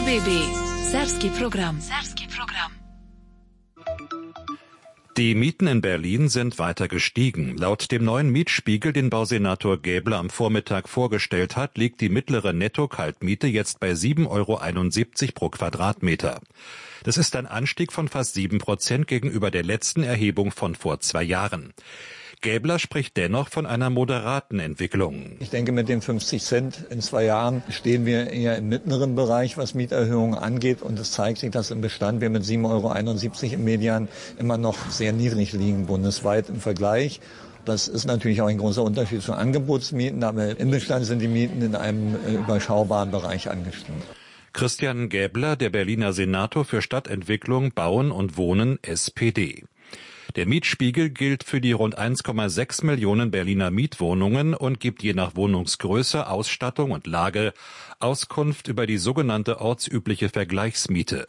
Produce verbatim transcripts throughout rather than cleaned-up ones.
B B. Serbski program. Serbski program. Die Mieten in Berlin sind weiter gestiegen. Laut dem neuen Mietspiegel, den Bausenator Gäbler am Vormittag vorgestellt hat, liegt die mittlere Netto-Kaltmiete jetzt bei sieben Euro einundsiebzig pro Quadratmeter. Das ist ein Anstieg von fast sieben Prozent gegenüber der letzten Erhebung von vor zwei Jahren. Gäbler spricht dennoch von einer moderaten Entwicklung. Ich denke, mit den fünfzig Cent in zwei Jahren stehen wir eher im mittleren Bereich, was Mieterhöhungen angeht. Und es zeigt sich, dass im Bestand wir mit sieben Euro einundsiebzig im Median immer noch sehr niedrig liegen, bundesweit im Vergleich. Das ist natürlich auch ein großer Unterschied zu Angebotsmieten, aber im Bestand sind die Mieten in einem überschaubaren Bereich angestiegen. Christian Gäbler, der Berliner Senator für Stadtentwicklung, Bauen und Wohnen, S P D. Der Mietspiegel gilt für die rund eins Komma sechs Millionen Berliner Mietwohnungen und gibt je nach Wohnungsgröße, Ausstattung und Lage Auskunft über die sogenannte ortsübliche Vergleichsmiete.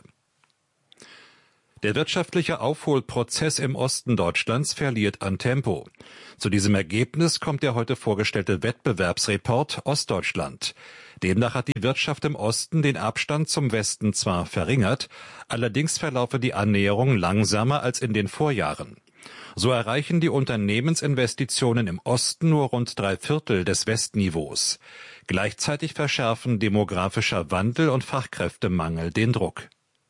Der wirtschaftliche Aufholprozess im Osten Deutschlands verliert an Tempo. Zu diesem Ergebnis kommt der heute vorgestellte Wettbewerbsreport Ostdeutschland. Demnach hat die Wirtschaft im Osten den Abstand zum Westen zwar verringert, allerdings verlaufe die Annäherung langsamer als in den Vorjahren. So erreichen die Unternehmensinvestitionen im Osten nur rund drei Viertel des Westniveaus. Gleichzeitig verschärfen demografischer Wandel und Fachkräftemangel den Druck.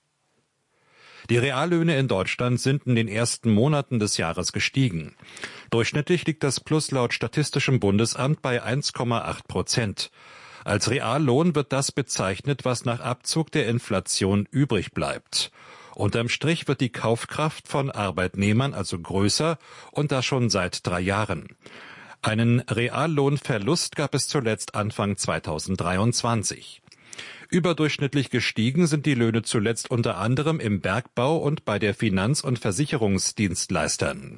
Die Reallöhne in Deutschland sind in den ersten Monaten des Jahres gestiegen. Durchschnittlich liegt das Plus laut Statistischem Bundesamt bei eins Komma acht Prozent. Als Reallohn wird das bezeichnet, was nach Abzug der Inflation übrig bleibt. Unterm Strich wird die Kaufkraft von Arbeitnehmern also größer und das schon seit drei Jahren. Einen Reallohnverlust gab es zuletzt Anfang zweitausenddreiundzwanzig. Überdurchschnittlich gestiegen sind die Löhne zuletzt unter anderem im Bergbau und bei der Finanz- und Versicherungsdienstleistern.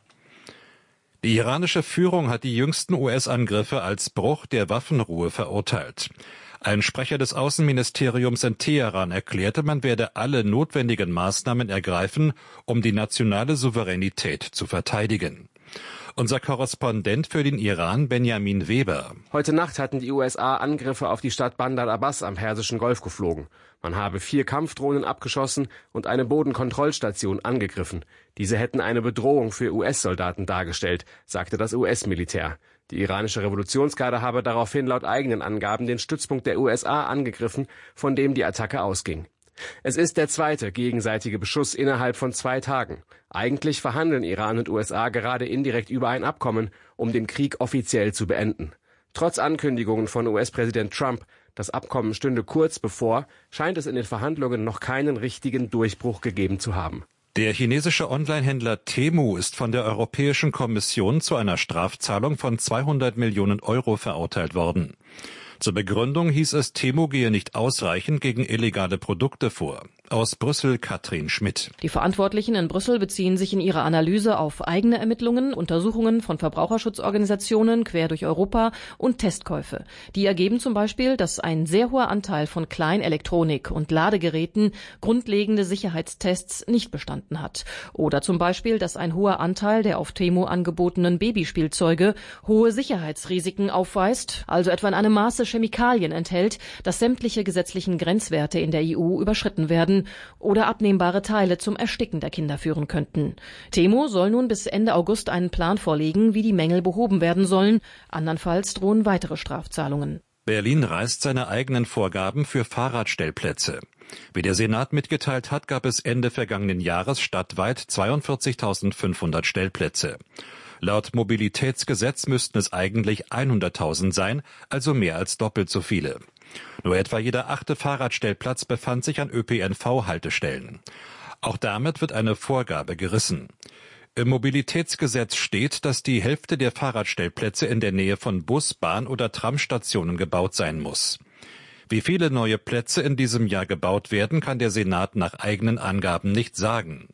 Die iranische Führung hat die jüngsten U S-Angriffe als Bruch der Waffenruhe verurteilt. Ein Sprecher des Außenministeriums in Teheran erklärte, man werde alle notwendigen Maßnahmen ergreifen, um die nationale Souveränität zu verteidigen. Unser Korrespondent für den Iran, Benjamin Weber. Heute Nacht hatten die U S A Angriffe auf die Stadt Bandar Abbas am Persischen Golf geflogen. Man habe vier Kampfdrohnen abgeschossen und eine Bodenkontrollstation angegriffen. Diese hätten eine Bedrohung für U S-Soldaten dargestellt, sagte das U S-Militär. Die iranische Revolutionsgarde habe daraufhin laut eigenen Angaben den Stützpunkt der U S A angegriffen, von dem die Attacke ausging. Es ist der zweite gegenseitige Beschuss innerhalb von zwei Tagen. Eigentlich verhandeln Iran und U S A gerade indirekt über ein Abkommen, um den Krieg offiziell zu beenden. Trotz Ankündigungen von U S-Präsident Trump, das Abkommen stünde kurz bevor, scheint es in den Verhandlungen noch keinen richtigen Durchbruch gegeben zu haben. Der chinesische Onlinehändler Temu ist von der Europäischen Kommission zu einer Strafzahlung von zweihundert Millionen Euro verurteilt worden. Zur Begründung hieß es, Temu gehe nicht ausreichend gegen illegale Produkte vor. Aus Brüssel Katrin Schmidt. Die Verantwortlichen in Brüssel beziehen sich in ihrer Analyse auf eigene Ermittlungen, Untersuchungen von Verbraucherschutzorganisationen quer durch Europa und Testkäufe. Die ergeben zum Beispiel, dass ein sehr hoher Anteil von Kleinelektronik und Ladegeräten grundlegende Sicherheitstests nicht bestanden hat. Oder zum Beispiel, dass ein hoher Anteil der auf Temu angebotenen Babyspielzeuge hohe Sicherheitsrisiken aufweist, also etwa in einem Maße Chemikalien enthält, dass sämtliche gesetzlichen Grenzwerte in der E U überschritten werden oder abnehmbare Teile zum Ersticken der Kinder führen könnten. Temu soll nun bis Ende August einen Plan vorlegen, wie die Mängel behoben werden sollen. Andernfalls drohen weitere Strafzahlungen. Berlin reißt seine eigenen Vorgaben für Fahrradstellplätze. Wie der Senat mitgeteilt hat, gab es Ende vergangenen Jahres stadtweit zweiundvierzigtausendfünfhundert Stellplätze. Laut Mobilitätsgesetz müssten es eigentlich hunderttausend sein, also mehr als doppelt so viele. Nur etwa jeder achte Fahrradstellplatz befand sich an Ö P N V-Haltestellen. Auch damit wird eine Vorgabe gerissen. Im Mobilitätsgesetz steht, dass die Hälfte der Fahrradstellplätze in der Nähe von Bus-, Bahn- oder Tramstationen gebaut sein muss. Wie viele neue Plätze in diesem Jahr gebaut werden, kann der Senat nach eigenen Angaben nicht sagen.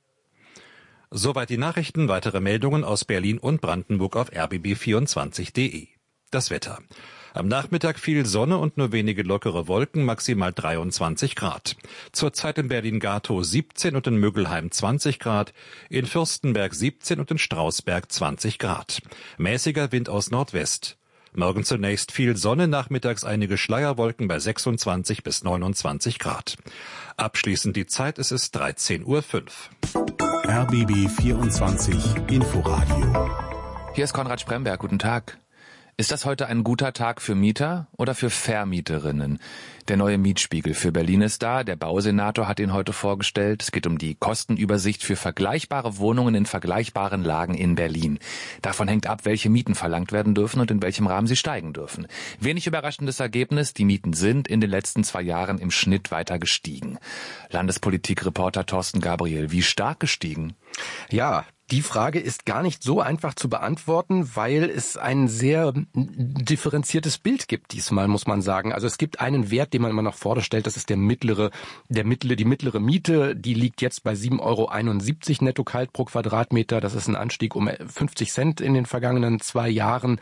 Soweit die Nachrichten, weitere Meldungen aus Berlin und Brandenburg auf r b b vierundzwanzig punkt d e. Das Wetter. Am Nachmittag viel Sonne und nur wenige lockere Wolken, maximal dreiundzwanzig Grad. Zurzeit in Berlin-Gatow siebzehn und in Mögelheim zwanzig Grad, in Fürstenberg siebzehn und in Strausberg zwanzig Grad. Mäßiger Wind aus Nordwest. Morgen zunächst viel Sonne, nachmittags einige Schleierwolken bei sechsundzwanzig bis neunundzwanzig Grad. Abschließend die Zeit, es ist dreizehn Uhr fünf. R B B vierundzwanzig Inforadio. Hier ist Konrad Spremberg, guten Tag. Ist das heute ein guter Tag für Mieter oder für Vermieterinnen? Der neue Mietspiegel für Berlin ist da. Der Bausenator hat ihn heute vorgestellt. Es geht um die Kostenübersicht für vergleichbare Wohnungen in vergleichbaren Lagen in Berlin. Davon hängt ab, welche Mieten verlangt werden dürfen und in welchem Rahmen sie steigen dürfen. Wenig überraschendes Ergebnis, die Mieten sind in den letzten zwei Jahren im Schnitt weiter gestiegen. Landespolitikreporter Thorsten Gabriel, wie stark gestiegen? Ja, die Frage ist gar nicht so einfach zu beantworten, weil es ein sehr differenziertes Bild gibt diesmal, muss man sagen. Also es gibt einen Wert, den man immer noch vorstellt, das ist der mittlere, der mittlere, die mittlere Miete, die liegt jetzt bei sieben Euro einundsiebzig netto kalt pro Quadratmeter. Das ist ein Anstieg um fünfzig Cent in den vergangenen zwei Jahren.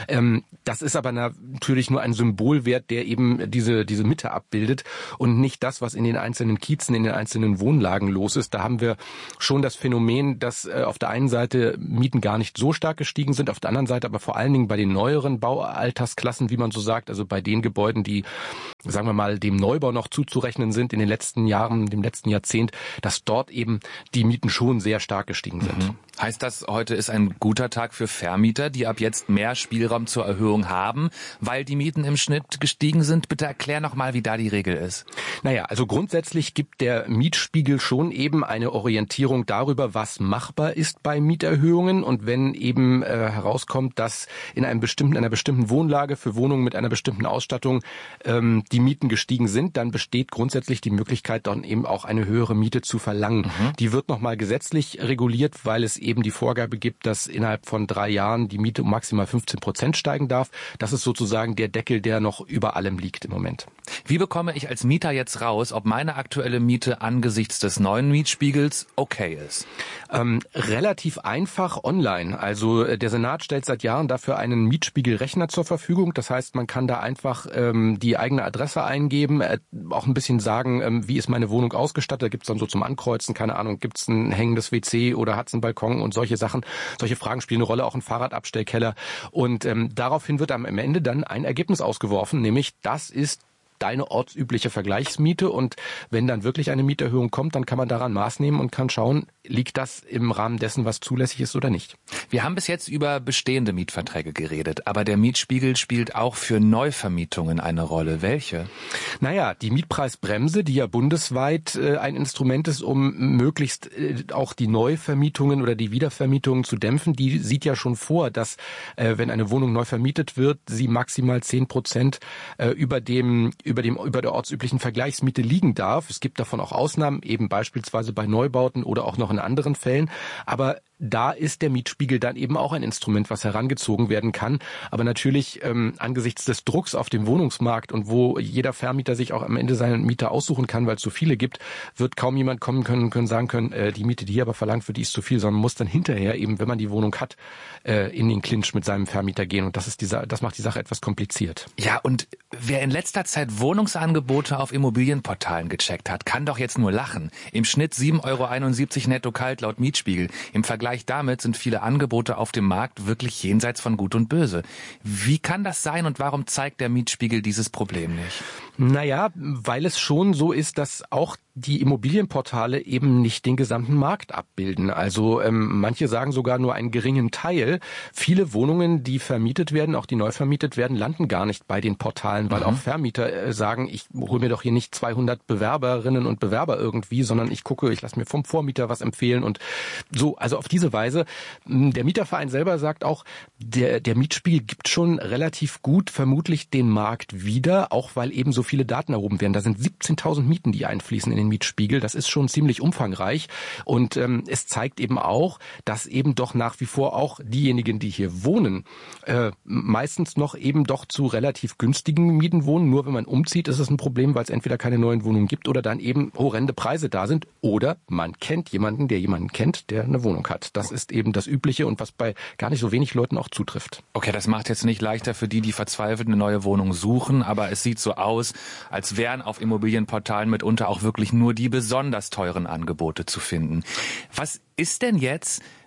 Das ist aber natürlich nur ein Symbolwert, der eben diese, diese Mitte abbildet und nicht das, was in den einzelnen Kiezen, in den einzelnen Wohnlagen los ist. Da haben wir schon das Phänomen, dass auf der einen Seite Mieten gar nicht so stark gestiegen sind, auf der anderen Seite aber vor allen Dingen bei den neueren Baualtersklassen, wie man so sagt, also bei den Gebäuden, die, sagen wir mal, dem Neubau noch zuzurechnen sind in den letzten Jahren, dem letzten Jahrzehnt, dass dort eben die Mieten schon sehr stark gestiegen sind. Mhm. Heißt das, heute ist ein guter Tag für Vermieter, die ab jetzt mehr Spielraum zur Erhöhung haben, weil die Mieten im Schnitt gestiegen sind? Bitte erklär noch mal, wie da die Regel ist. Naja, also grundsätzlich gibt der Mietspiegel schon eben eine Orientierung darüber, was machbar ist bei Mieterhöhungen. Und wenn eben äh, herauskommt, dass in einem bestimmten, einer bestimmten Wohnlage für Wohnungen mit einer bestimmten Ausstattung ähm, die Mieten gestiegen sind, dann besteht grundsätzlich die Möglichkeit, dann eben auch eine höhere Miete zu verlangen. Mhm. Die wird nochmal gesetzlich reguliert, weil es eben die Vorgabe gibt, dass innerhalb von drei Jahren die Miete um maximal fünfzehn Prozent steigen darf. Das ist sozusagen der Deckel, der noch über allem liegt im Moment. Wie bekomme ich als Mieter jetzt raus, ob meine aktuelle Miete angesichts des neuen Mietspiegels okay ist? Ähm, relativ einfach online. Also der Senat stellt seit Jahren dafür einen Mietspiegelrechner zur Verfügung. Das heißt, man kann da einfach ähm, die eigene Adresse eingeben, äh, auch ein bisschen sagen, ähm, wie ist meine Wohnung ausgestattet. Da gibt's dann so zum Ankreuzen, keine Ahnung, gibt's ein hängendes W C oder hat's einen Balkon und solche Sachen. Solche Fragen spielen eine Rolle, auch ein Fahrradabstellkeller. Und ähm, daraufhin wird am Ende dann ein Ergebnis ausgeworfen, nämlich das ist deine ortsübliche Vergleichsmiete, und wenn dann wirklich eine Mieterhöhung kommt, dann kann man daran Maß nehmen und kann schauen, liegt das im Rahmen dessen, was zulässig ist oder nicht. Wir haben bis jetzt über bestehende Mietverträge geredet, aber der Mietspiegel spielt auch für Neuvermietungen eine Rolle. Welche? Naja, die Mietpreisbremse, die ja bundesweit äh, ein Instrument ist, um möglichst äh, auch die Neuvermietungen oder die Wiedervermietungen zu dämpfen, die sieht ja schon vor, dass äh, wenn eine Wohnung neu vermietet wird, sie maximal zehn Prozent äh, über dem über dem über der ortsüblichen Vergleichsmiete liegen darf. Es gibt davon auch Ausnahmen, eben beispielsweise bei Neubauten oder auch noch in anderen Fällen. Aber da ist der Mietspiegel dann eben auch ein Instrument, was herangezogen werden kann. Aber natürlich ähm, angesichts des Drucks auf dem Wohnungsmarkt und wo jeder Vermieter sich auch am Ende seinen Mieter aussuchen kann, weil es so viele gibt, wird kaum jemand kommen können, können sagen können, äh, die Miete, die hier aber verlangt wird, die ist zu viel, sondern muss dann hinterher eben, wenn man die Wohnung hat, äh, in den Clinch mit seinem Vermieter gehen. Und das ist die, das macht die Sache etwas kompliziert. Ja, und wer in letzter Zeit Wohnungsangebote auf Immobilienportalen gecheckt hat, kann doch jetzt nur lachen. Im Schnitt sieben Euro einundsiebzig netto kalt laut Mietspiegel. Im Vergleich damit sind viele Angebote auf dem Markt wirklich jenseits von Gut und Böse. Wie kann das sein und warum zeigt der Mietspiegel dieses Problem nicht? Naja, weil es schon so ist, dass auch die Immobilienportale eben nicht den gesamten Markt abbilden. Also ähm, manche sagen sogar nur einen geringen Teil. Viele Wohnungen, die vermietet werden, auch die neu vermietet werden, landen gar nicht bei den Portalen, weil mhm. auch Vermieter äh, sagen, ich hole mir doch hier nicht zweihundert Bewerberinnen und Bewerber irgendwie, sondern ich gucke, ich lasse mir vom Vormieter was empfehlen und so. Also auf diese Weise. Der Mieterverein selber sagt auch, der, der Mietspiegel gibt schon relativ gut vermutlich den Markt wieder, auch weil eben so viele Daten erhoben werden. Da sind siebzehntausend Mieten, die einfließen in den Mietspiegel. Das ist schon ziemlich umfangreich. Und ähm, es zeigt eben auch, dass eben doch nach wie vor auch diejenigen, die hier wohnen, äh, meistens noch eben doch zu relativ günstigen Mieten wohnen. Nur wenn man umzieht, ist es ein Problem, weil es entweder keine neuen Wohnungen gibt oder dann eben horrende Preise da sind. Oder man kennt jemanden, der jemanden kennt, der eine Wohnung hat. Das ist eben das Übliche und was bei gar nicht so wenig Leuten auch zutrifft. Okay, das macht jetzt nicht leichter für die, die verzweifelt eine neue Wohnung suchen, aber es sieht so aus, als wären auf Immobilienportalen mitunter auch wirklich nur die besonders teuren Angebote zu finden. Was ist denn jetzt,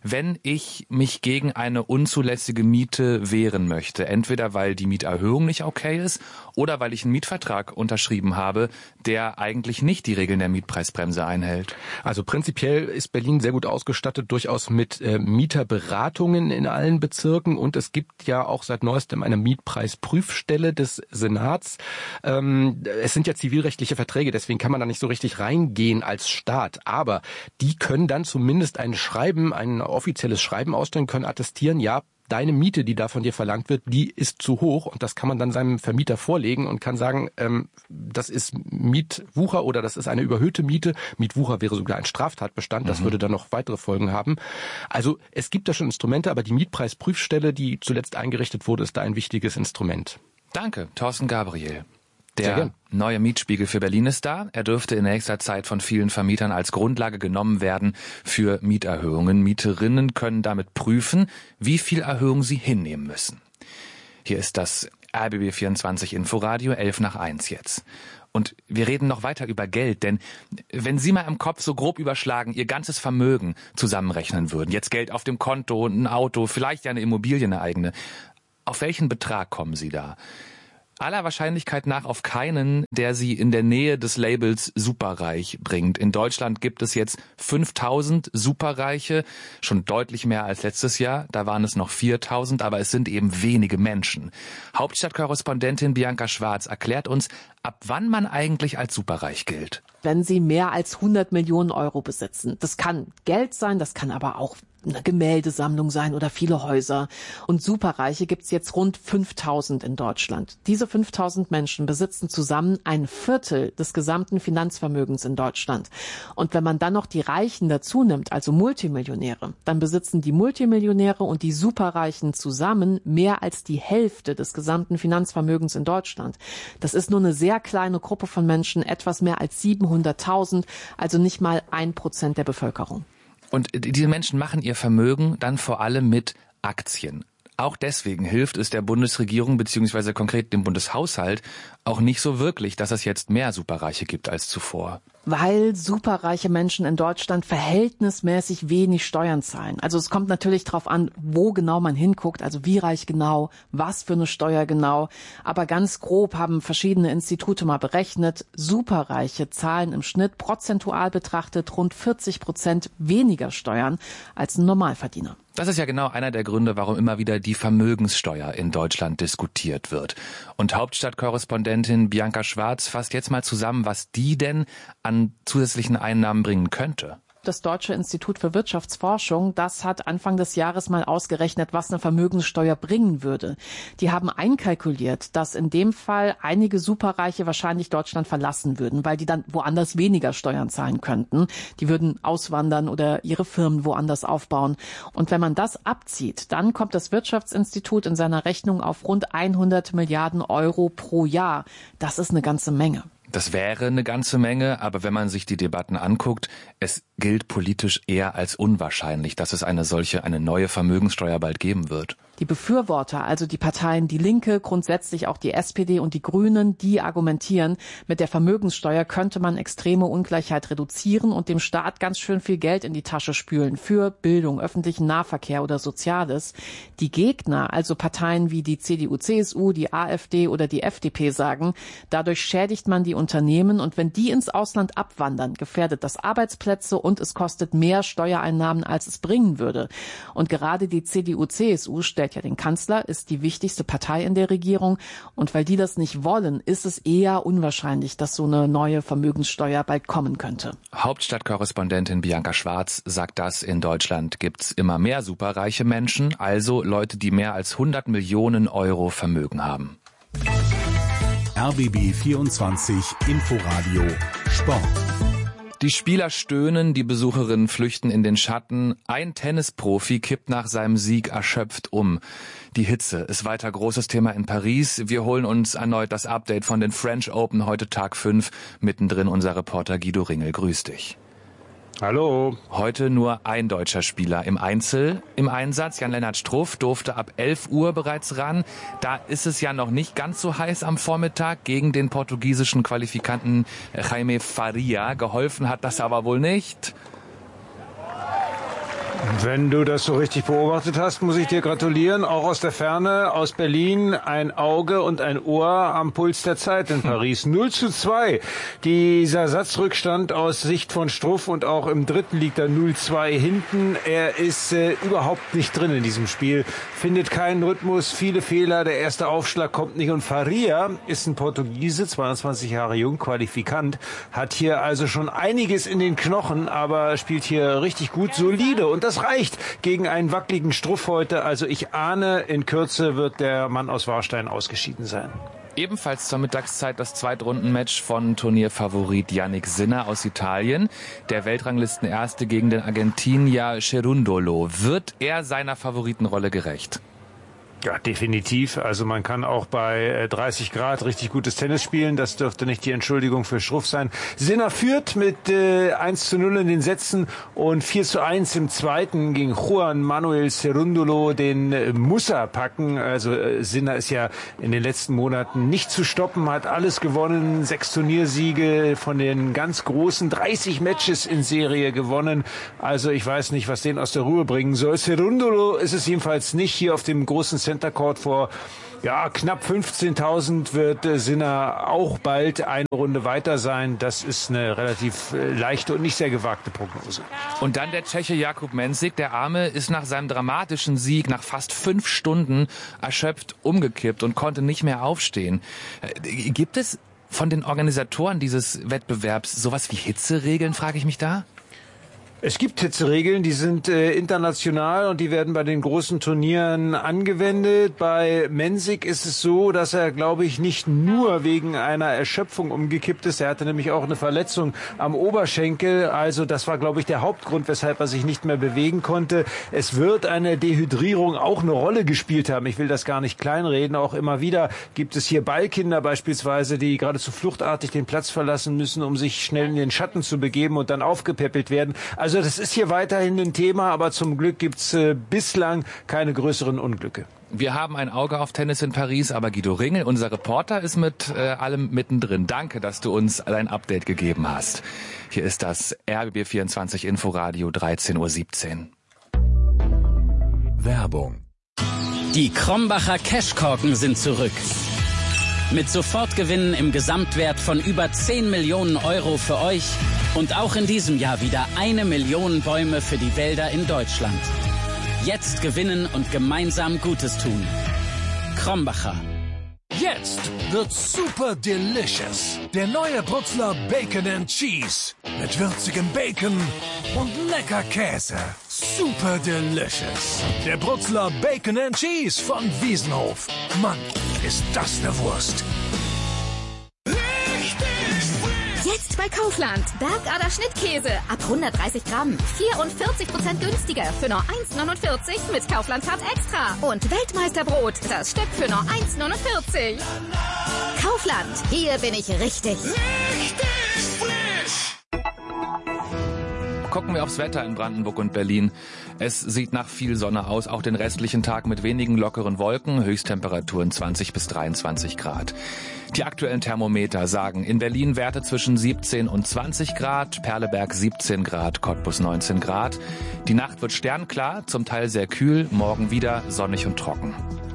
wenn ich mich gegen eine unzulässige Miete wehren möchte, entweder weil die Mieterhöhung nicht okay ist oder weil ich einen Mietvertrag unterschrieben habe, der eigentlich nicht die Regeln der Mietpreisbremse einhält? Also prinzipiell ist Berlin sehr gut ausgestattet, durchaus mit äh, Mieterberatungen in allen Bezirken, und es gibt ja auch seit neuestem eine Mietpreisprüfstelle des Senats. Ähm, es sind ja zivilrechtliche Verträge, deswegen kann man da nicht so richtig reingehen als Staat, aber die können dann zumindest ein Schreiben, ein offizielles Schreiben ausstellen, können attestieren, ja, deine Miete, die da von dir verlangt wird, die ist zu hoch, und das kann man dann seinem Vermieter vorlegen und kann sagen, ähm, das ist Mietwucher oder das ist eine überhöhte Miete. Mietwucher wäre sogar ein Straftatbestand, das mhm. würde dann noch weitere Folgen haben. Also es gibt da schon Instrumente, aber die Mietpreisprüfstelle, die zuletzt eingerichtet wurde, ist da ein wichtiges Instrument. Danke, Thorsten Gabriel. Der neue Mietspiegel für Berlin ist da. Er dürfte in nächster Zeit von vielen Vermietern als Grundlage genommen werden für Mieterhöhungen. Mieterinnen können damit prüfen, wie viel Erhöhung sie hinnehmen müssen. Hier ist das R B B vierundzwanzig Inforadio, elf nach eins jetzt. Und wir reden noch weiter über Geld, denn wenn Sie mal im Kopf so grob überschlagen, Ihr ganzes Vermögen zusammenrechnen würden, jetzt Geld auf dem Konto, ein Auto, vielleicht ja eine Immobilie, eine eigene, auf welchen Betrag kommen Sie da? Aller Wahrscheinlichkeit nach auf keinen, der sie in der Nähe des Labels superreich bringt. In Deutschland gibt es jetzt fünftausend Superreiche, schon deutlich mehr als letztes Jahr. Da waren es noch viertausend, aber es sind eben wenige Menschen. Hauptstadtkorrespondentin Bianca Schwarz erklärt uns, ab wann man eigentlich als superreich gilt. Wenn Sie mehr als hundert Millionen Euro besitzen. Das kann Geld sein, das kann aber auch eine Gemäldesammlung sein oder viele Häuser. Und Superreiche gibt's jetzt rund fünftausend in Deutschland. Diese fünftausend Menschen besitzen zusammen ein Viertel des gesamten Finanzvermögens in Deutschland. Und wenn man dann noch die Reichen dazu nimmt, also Multimillionäre, dann besitzen die Multimillionäre und die Superreichen zusammen mehr als die Hälfte des gesamten Finanzvermögens in Deutschland. Das ist nur eine sehr kleine Gruppe von Menschen, etwas mehr als siebenhunderttausend, also nicht mal ein Prozent der Bevölkerung. Und diese Menschen machen ihr Vermögen dann vor allem mit Aktien. Auch deswegen hilft es der Bundesregierung bzw. konkret dem Bundeshaushalt auch nicht so wirklich, dass es jetzt mehr Superreiche gibt als zuvor. Weil superreiche Menschen in Deutschland verhältnismäßig wenig Steuern zahlen. Also es kommt natürlich darauf an, wo genau man hinguckt, also wie reich genau, was für eine Steuer genau. Aber ganz grob haben verschiedene Institute mal berechnet, Superreiche zahlen im Schnitt prozentual betrachtet rund vierzig Prozent weniger Steuern als ein Normalverdiener. Das ist ja genau einer der Gründe, warum immer wieder die Vermögenssteuer in Deutschland diskutiert wird. Und Hauptstadtkorrespondentin Bianca Schwarz fasst jetzt mal zusammen, was die denn an zusätzlichen Einnahmen bringen könnte. Das Deutsche Institut für Wirtschaftsforschung, das hat Anfang des Jahres mal ausgerechnet, was eine Vermögenssteuer bringen würde. Die haben einkalkuliert, dass in dem Fall einige Superreiche wahrscheinlich Deutschland verlassen würden, weil die dann woanders weniger Steuern zahlen könnten. Die würden auswandern oder ihre Firmen woanders aufbauen. Und wenn man das abzieht, dann kommt das Wirtschaftsinstitut in seiner Rechnung auf rund hundert Milliarden Euro pro Jahr. Das ist eine ganze Menge. Das wäre eine ganze Menge, aber wenn man sich die Debatten anguckt, es gilt politisch eher als unwahrscheinlich, dass es eine solche, eine neue Vermögenssteuer bald geben wird. Die Befürworter, also die Parteien Die Linke, grundsätzlich auch die S P D und die Grünen, die argumentieren, mit der Vermögenssteuer könnte man extreme Ungleichheit reduzieren und dem Staat ganz schön viel Geld in die Tasche spülen für Bildung, öffentlichen Nahverkehr oder Soziales. Die Gegner, also Parteien wie die C D U C S U, die AfD oder die F D P sagen, dadurch schädigt man die Unternehmen und wenn die ins Ausland abwandern, gefährdet das Arbeitsplätze und es kostet mehr Steuereinnahmen, als es bringen würde. Und gerade die C D U C S U stellt ja den Kanzler, ist die wichtigste Partei in der Regierung. Und weil die das nicht wollen, ist es eher unwahrscheinlich, dass so eine neue Vermögenssteuer bald kommen könnte. Hauptstadtkorrespondentin Bianca Schwarz sagt das, in Deutschland gibt's immer mehr superreiche Menschen, also Leute, die mehr als hundert Millionen Euro Vermögen haben. R B B vierundzwanzig Inforadio Sport. Die Spieler stöhnen, die Besucherinnen flüchten in den Schatten. Ein Tennisprofi kippt nach seinem Sieg erschöpft um. Die Hitze ist weiter großes Thema in Paris. Wir holen uns erneut das Update von den French Open, heute Tag fünf. Mittendrin unser Reporter Guido Ringel. Grüß dich. Hallo. Heute nur ein deutscher Spieler im Einzel im Einsatz. Jan-Lennart Struff durfte ab elf Uhr bereits ran. Da ist es ja noch nicht ganz so heiß am Vormittag gegen den portugiesischen Qualifikanten Jaime Faria. Geholfen hat das aber wohl nicht. Wenn du das so richtig beobachtet hast, muss ich dir gratulieren. Auch aus der Ferne, aus Berlin, ein Auge und ein Ohr am Puls der Zeit in Paris. null zu zwei. Dieser Satzrückstand aus Sicht von Struff, und auch im dritten liegt er null zwei hinten. Er ist äh, überhaupt nicht drin in diesem Spiel, findet keinen Rhythmus, viele Fehler. Der erste Aufschlag kommt nicht. Und Faria ist ein Portugiese, zweiundzwanzig Jahre jung, Qualifikant, hat hier also schon einiges in den Knochen, aber spielt hier richtig gut, solide. Und das reicht gegen einen wackeligen Struff heute. Also ich ahne, in Kürze wird der Mann aus Warstein ausgeschieden sein. Ebenfalls zur Mittagszeit das Zweitrundenmatch von Turnierfavorit Yannick Sinner aus Italien. Der Weltranglistenerste gegen den Argentinier Cerundolo. Wird er seiner Favoritenrolle gerecht? Ja, definitiv. Also man kann auch bei dreißig Grad richtig gutes Tennis spielen. Das dürfte nicht die Entschuldigung für Struff sein. Sinner führt mit äh, eins zu null in den Sätzen und vier zu eins im zweiten gegen Juan Manuel Cerundolo. Den äh, muss er packen. Also äh, Sinner ist ja in den letzten Monaten nicht zu stoppen, hat alles gewonnen. Sechs Turniersiege von den ganz großen, dreißig Matches in Serie gewonnen. Also ich weiß nicht, was den aus der Ruhe bringen soll. Cerundolo ist es jedenfalls nicht. Hier auf dem großen Center Court vor ja, knapp fünfzehntausend wird äh, Sinner auch bald eine Runde weiter sein. Das ist eine relativ äh, leichte und nicht sehr gewagte Prognose. Und dann der Tscheche Jakub Mensik. Der Arme ist nach seinem dramatischen Sieg nach fast fünf Stunden erschöpft umgekippt und konnte nicht mehr aufstehen. Äh, gibt es von den Organisatoren dieses Wettbewerbs sowas wie Hitzeregeln, frage ich mich da? Es gibt Hitzeregeln, die sind äh, international und die werden bei den großen Turnieren angewendet. Bei Mensik ist es so, dass er, glaube ich, nicht nur wegen einer Erschöpfung umgekippt ist. Er hatte nämlich auch eine Verletzung am Oberschenkel. Also das war, glaube ich, der Hauptgrund, weshalb er sich nicht mehr bewegen konnte. Es wird eine Dehydrierung auch eine Rolle gespielt haben. Ich will das gar nicht kleinreden. Auch immer wieder gibt es hier Ballkinder beispielsweise, die geradezu fluchtartig den Platz verlassen müssen, um sich schnell in den Schatten zu begeben und dann aufgepäppelt werden. Also das ist hier weiterhin ein Thema, aber zum Glück gibt's äh, bislang keine größeren Unglücke. Wir haben ein Auge auf Tennis in Paris, aber Guido Ringel, unser Reporter, ist mit äh, allem mittendrin. Danke, dass du uns ein Update gegeben hast. Hier ist das R B B vierundzwanzig Inforadio dreizehn Uhr siebzehn. Werbung. Die Krombacher Cashkorken sind zurück. Mit Sofortgewinnen im Gesamtwert von über zehn Millionen Euro für euch und auch in diesem Jahr wieder eine Million Bäume für die Wälder in Deutschland. Jetzt gewinnen und gemeinsam Gutes tun. Krombacher. Jetzt wird's super delicious. Der neue Brutzler Bacon and Cheese. Mit würzigem Bacon und lecker Käse. Super delicious. Der Brutzler Bacon and Cheese von Wiesenhof. Mann, ist das eine Wurst. Jetzt bei Kaufland. Bergader Schnittkäse. Ab hundertdreißig Gramm. vierundvierzig Prozent günstiger. Für nur eins neunundvierzig mit Kaufland-Card extra. Und Weltmeisterbrot. Das Stück für nur eins neunundvierzig. Kaufland. Hier bin ich richtig. Richtig frisch. Gucken wir aufs Wetter in Brandenburg und Berlin. Es sieht nach viel Sonne aus, auch den restlichen Tag mit wenigen lockeren Wolken, Höchsttemperaturen zwanzig bis dreiundzwanzig Grad. Die aktuellen Thermometer sagen in Berlin Werte zwischen siebzehn und zwanzig Grad, Perleberg siebzehn Grad, Cottbus neunzehn Grad. Die Nacht wird sternklar, zum Teil sehr kühl, morgen wieder sonnig und trocken.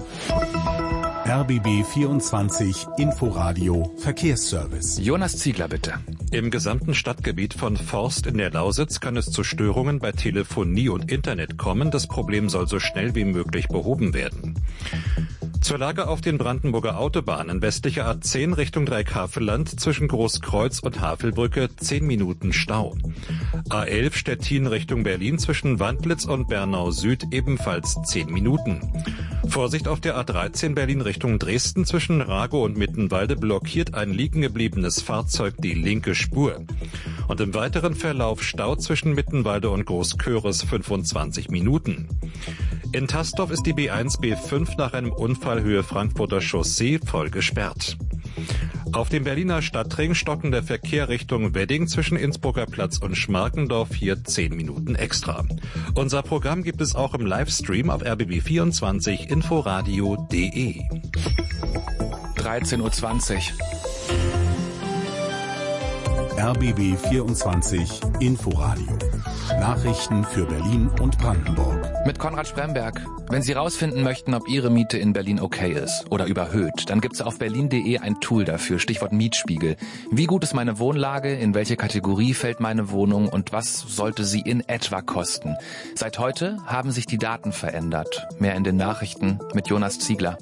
R B B vierundzwanzig Inforadio Verkehrsservice. Jonas Ziegler, bitte. Im gesamten Stadtgebiet von Forst in der Lausitz kann es zu Störungen bei Telefonie und Internet kommen. Das Problem soll so schnell wie möglich behoben werden. Zur Lage auf den Brandenburger Autobahnen westliche A zehn Richtung Dreieckhavelland zwischen Großkreuz und Havelbrücke zehn Minuten Stau. A elf Stettin Richtung Berlin zwischen Wandlitz und Bernau Süd ebenfalls zehn Minuten. Vorsicht auf der A dreizehn Berlin Richtung Dresden zwischen Ragow und Mittenwalde blockiert ein liegen gebliebenes Fahrzeug die linke Spur. Und im weiteren Verlauf Stau zwischen Mittenwalde und Großköris fünfundzwanzig Minuten. In Tasdorf ist die B eins B fünf nach einem Unfall Höhe Frankfurter Chaussee voll gesperrt. Auf dem Berliner Stadtring stocken der Verkehr Richtung Wedding zwischen Innsbrucker Platz und Schmarkendorf hier zehn Minuten extra. Unser Programm gibt es auch im Livestream auf R B B vierundzwanzig Inforadio punkt de. dreizehn Uhr zwanzig. R B B vierundzwanzig Inforadio. Nachrichten für Berlin und Brandenburg. Mit Konrad Spremberg. Wenn Sie rausfinden möchten, ob Ihre Miete in Berlin okay ist oder überhöht, dann gibt es auf berlin punkt de ein Tool dafür, Stichwort Mietspiegel. Wie gut ist meine Wohnlage, in welche Kategorie fällt meine Wohnung und was sollte sie in etwa kosten? Seit heute haben sich die Daten verändert. Mehr in den Nachrichten mit Jonas Ziegler.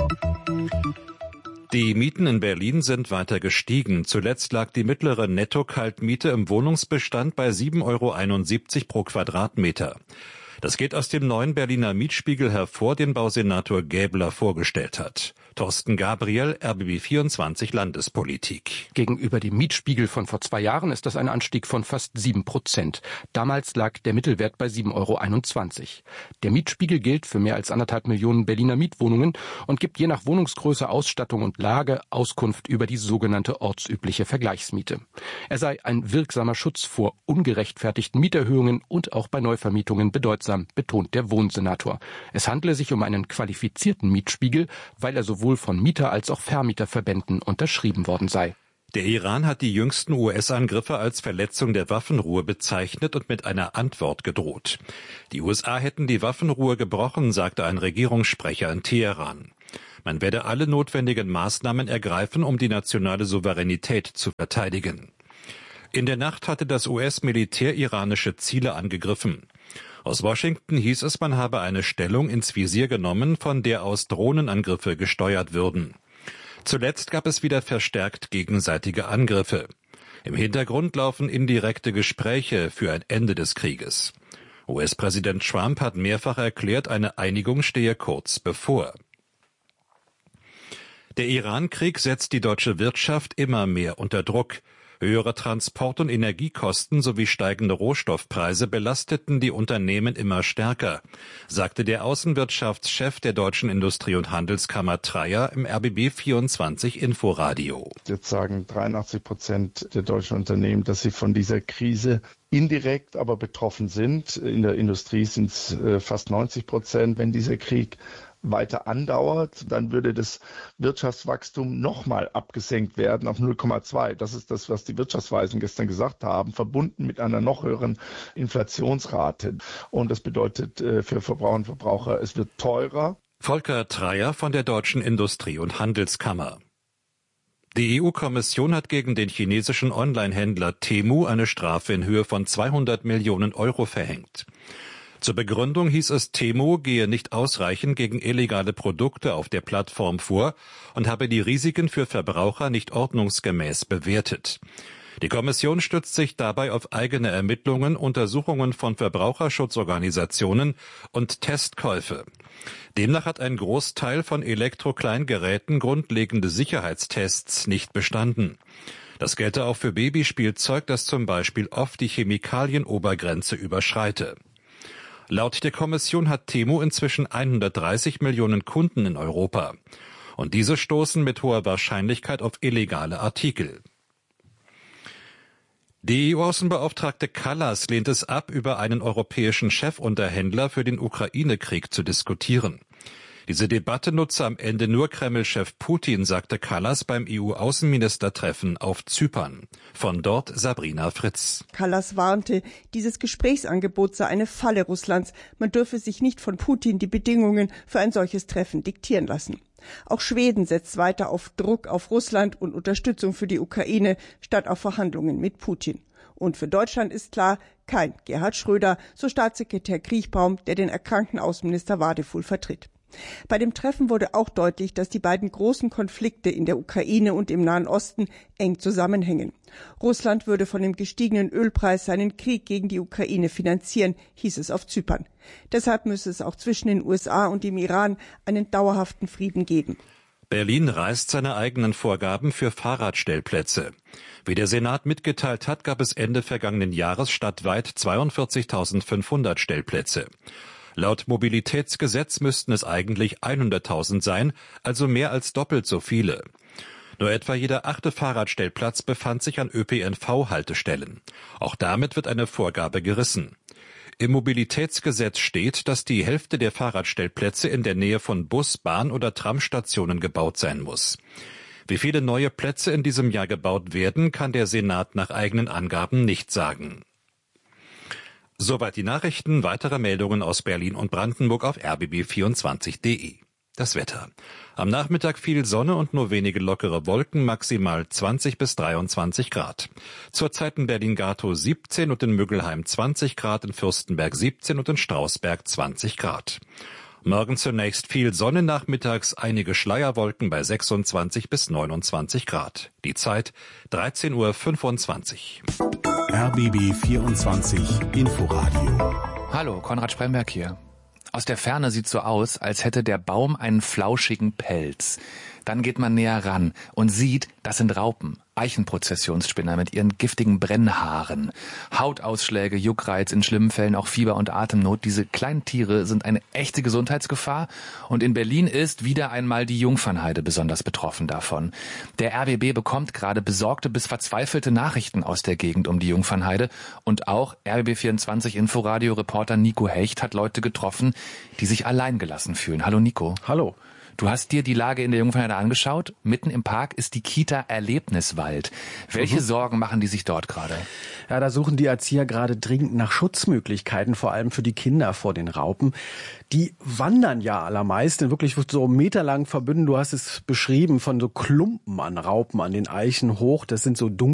Die Mieten in Berlin sind weiter gestiegen. Zuletzt lag die mittlere Netto-Kaltmiete im Wohnungsbestand bei sieben Euro einundsiebzig pro Quadratmeter. Das geht aus dem neuen Berliner Mietspiegel hervor, den Bausenator Gäbler vorgestellt hat. Thorsten Gabriel, R B B vierundzwanzig Landespolitik. Gegenüber dem Mietspiegel von vor zwei Jahren ist das ein Anstieg von fast sieben Prozent. Damals lag der Mittelwert bei sieben Euro einundzwanzig. Der Mietspiegel gilt für mehr als anderthalb Millionen Berliner Mietwohnungen und gibt je nach Wohnungsgröße, Ausstattung und Lage Auskunft über die sogenannte ortsübliche Vergleichsmiete. Er sei ein wirksamer Schutz vor ungerechtfertigten Mieterhöhungen und auch bei Neuvermietungen bedeutsam, betont der Wohnsenator. Es handle sich um einen qualifizierten Mietspiegel, weil er sowohl von Mieter- als auch Vermieterverbänden unterschrieben worden sei. Der Iran hat die jüngsten U S-Angriffe als Verletzung der Waffenruhe bezeichnet und mit einer Antwort gedroht. Die U S A hätten die Waffenruhe gebrochen, sagte ein Regierungssprecher in Teheran. Man werde alle notwendigen Maßnahmen ergreifen, um die nationale Souveränität zu verteidigen. In der Nacht hatte das U S-Militär iranische Ziele angegriffen. Aus Washington hieß es, man habe eine Stellung ins Visier genommen, von der aus Drohnenangriffe gesteuert würden. Zuletzt gab es wieder verstärkt gegenseitige Angriffe. Im Hintergrund laufen indirekte Gespräche für ein Ende des Krieges. U S-Präsident Trump hat mehrfach erklärt, eine Einigung stehe kurz bevor. Der Iran-Krieg setzt die deutsche Wirtschaft immer mehr unter Druck. Höhere Transport- und Energiekosten sowie steigende Rohstoffpreise belasteten die Unternehmen immer stärker, sagte der Außenwirtschaftschef der Deutschen Industrie- und Handelskammer Treyer im R B B vierundzwanzig Inforadio. Jetzt sagen dreiundachtzig Prozent der deutschen Unternehmen, dass sie von dieser Krise indirekt aber betroffen sind. In der Industrie sind es äh, fast neunzig Prozent. Wenn dieser Krieg weiter andauert, dann würde das Wirtschaftswachstum nochmal abgesenkt werden auf null Komma zwei. Das ist das, was die Wirtschaftsweisen gestern gesagt haben, verbunden mit einer noch höheren Inflationsrate. Und das bedeutet äh, für Verbraucher und Verbraucher, es wird teurer. Volker Treyer von der Deutschen Industrie- und Handelskammer. Die E U-Kommission hat gegen den chinesischen Online-Händler Temu eine Strafe in Höhe von zweihundert Millionen Euro verhängt. Zur Begründung hieß es, Temu gehe nicht ausreichend gegen illegale Produkte auf der Plattform vor und habe die Risiken für Verbraucher nicht ordnungsgemäß bewertet. Die Kommission stützt sich dabei auf eigene Ermittlungen, Untersuchungen von Verbraucherschutzorganisationen und Testkäufe. Demnach hat ein Großteil von Elektrokleingeräten grundlegende Sicherheitstests nicht bestanden. Das gelte auch für Babyspielzeug, das zum Beispiel oft die Chemikalien-Obergrenze überschreite. Laut der Kommission hat Temu inzwischen hundertdreißig Millionen Kunden in Europa. Und diese stoßen mit hoher Wahrscheinlichkeit auf illegale Artikel. Die E U-Außenbeauftragte Kallas lehnt es ab, über einen europäischen Chefunterhändler für den Ukraine-Krieg zu diskutieren. Diese Debatte nutze am Ende nur Kreml-Chef Putin, sagte Kallas beim E U-Außenministertreffen auf Zypern. Von dort Sabrina Fritz. Kallas warnte, dieses Gesprächsangebot sei eine Falle Russlands. Man dürfe sich nicht von Putin die Bedingungen für ein solches Treffen diktieren lassen. Auch Schweden setzt weiter auf Druck auf Russland und Unterstützung für die Ukraine statt auf Verhandlungen mit Putin. Und für Deutschland ist klar, kein Gerhard Schröder, so Staatssekretär Kriechbaum, der den erkrankten Außenminister Wadefuhl vertritt. Bei dem Treffen wurde auch deutlich, dass die beiden großen Konflikte in der Ukraine und im Nahen Osten eng zusammenhängen. Russland würde von dem gestiegenen Ölpreis seinen Krieg gegen die Ukraine finanzieren, hieß es auf Zypern. Deshalb müsse es auch zwischen den U S A und dem Iran einen dauerhaften Frieden geben. Berlin reißt seine eigenen Vorgaben für Fahrradstellplätze. Wie der Senat mitgeteilt hat, gab es Ende vergangenen Jahres stadtweit zweiundvierzigtausendfünfhundert Stellplätze. Laut Mobilitätsgesetz müssten es eigentlich hunderttausend sein, also mehr als doppelt so viele. Nur etwa jeder achte Fahrradstellplatz befand sich an Ö P N V-Haltestellen. Auch damit wird eine Vorgabe gerissen. Im Mobilitätsgesetz steht, dass die Hälfte der Fahrradstellplätze in der Nähe von Bus-, Bahn- oder Tramstationen gebaut sein muss. Wie viele neue Plätze in diesem Jahr gebaut werden, kann der Senat nach eigenen Angaben nicht sagen. Soweit die Nachrichten. Weitere Meldungen aus Berlin und Brandenburg auf r b b vierundzwanzig punkt d e. Das Wetter. Am Nachmittag viel Sonne und nur wenige lockere Wolken, maximal zwanzig bis dreiundzwanzig Grad. Zurzeit in Berlin-Gatow siebzehn und in Müggelheim zwanzig Grad, in Fürstenberg siebzehn und in Strausberg zwanzig Grad. Morgen zunächst viel Sonne, nachmittags einige Schleierwolken bei sechsundzwanzig bis neunundzwanzig Grad. Die Zeit dreizehn Uhr fünfundzwanzig. R B B vierundzwanzig Inforadio. Hallo, Konrad Spremberg hier. Aus der Ferne sieht so aus, als hätte der Baum einen flauschigen Pelz. Dann geht man näher ran und sieht, das sind Raupen, Eichenprozessionsspinner mit ihren giftigen Brennhaaren. Hautausschläge, Juckreiz, in schlimmen Fällen auch Fieber und Atemnot. Diese kleinen Tiere sind eine echte Gesundheitsgefahr. Und in Berlin ist wieder einmal die Jungfernheide besonders betroffen davon. Der R B B bekommt gerade besorgte bis verzweifelte Nachrichten aus der Gegend um die Jungfernheide. Und auch R B B vierundzwanzig Inforadio-Reporter Nico Hecht hat Leute getroffen, die sich alleingelassen fühlen. Hallo Nico. Hallo. Du hast dir die Lage in der Jungfernheide angeschaut. Mitten im Park ist die Kita Erlebniswald. Welche mhm. Sorgen machen die sich dort gerade? Ja, da suchen die Erzieher gerade dringend nach Schutzmöglichkeiten, vor allem für die Kinder vor den Raupen. Die wandern ja allermeist in wirklich so meterlangen Verbünden. Du hast es beschrieben, von so Klumpen an Raupen an den Eichen hoch. Das sind so dunkle